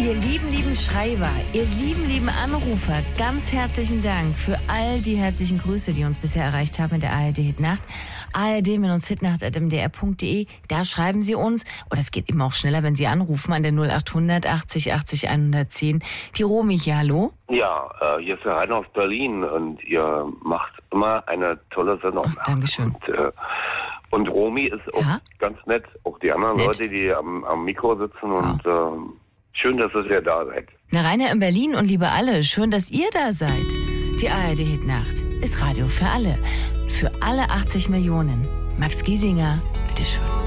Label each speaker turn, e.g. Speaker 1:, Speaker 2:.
Speaker 1: Ihr lieben Schreiber, ihr lieben Anrufer, ganz herzlichen Dank für all die herzlichen Grüße, die uns bisher erreicht haben in der ARD-Hitnacht. ard-hitnacht@mdr.de, da schreiben Sie uns, oder es geht eben auch schneller, wenn Sie anrufen an der 0800 80 80 110. Die Romy hier, hallo?
Speaker 2: Ja, hier ist der Rainer aus Berlin und ihr macht immer eine tolle Sendung.
Speaker 1: Oh, Dankeschön.
Speaker 2: Und Romy ist auch ganz nett, auch die anderen Leute, die am Mikro sitzen und schön, dass ihr da seid.
Speaker 1: Na, Rainer in Berlin und liebe alle, schön, dass ihr da seid. Die ARD-Hitnacht ist Radio für alle. Für alle 80 Millionen. Max Giesinger, bitteschön.